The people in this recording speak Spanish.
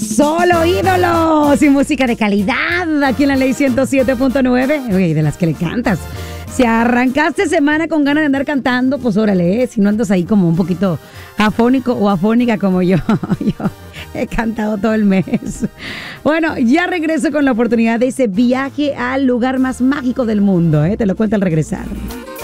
Solo ídolos y música de calidad aquí en la Ley 107.9. Oye, de las que le cantas. Si arrancaste semana con ganas de andar cantando, pues órale, si no andas ahí como un poquito afónico o afónica como yo. Yo he cantado todo el mes. Bueno, ya regreso con la oportunidad de ese viaje al lugar más mágico del mundo, ¿eh? Te lo cuento al regresar.